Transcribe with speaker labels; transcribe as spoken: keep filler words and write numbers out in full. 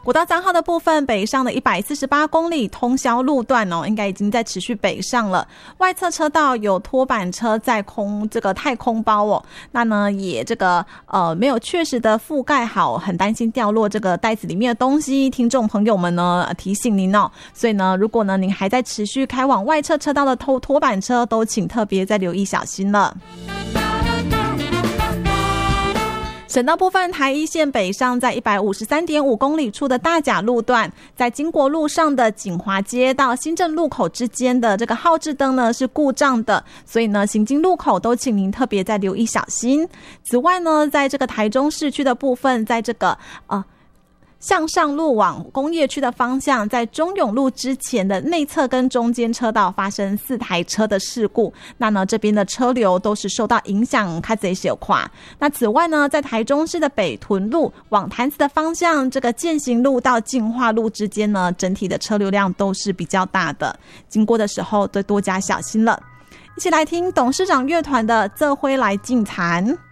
Speaker 1: 国道三号的部分，北上的一百四十八公里通宵路段哦，应该已经在持续北上了。外侧车道有拖板车在空这个太空包哦，那呢也这个呃没有确实的覆盖好，很担心掉落这个袋子里面的东西。听众朋友们呢提醒您哦，所以呢如果呢您还在持续开往外侧车道的拖拖板车，都请特别再留意小心了。省道部分，台一线北上在 一百五十三点五公里处的大甲路段，在经国路上的锦华街到新镇路口之间的这个号志灯呢是故障的，所以呢行经路口都请您特别再留意小心。此外呢，在这个台中市区的部分，在这个呃向上路往工业区的方向，在中永路之前的内侧跟中间车道发生四台车的事故，那呢这边的车流都是受到影响，开始小垮。那此外呢，在台中市的北屯路往潭子的方向，这个健行路到进化路之间呢，整体的车流量都是比较大的，经过的时候都多加小心了。一起来听董事长乐团的《这回来进残》。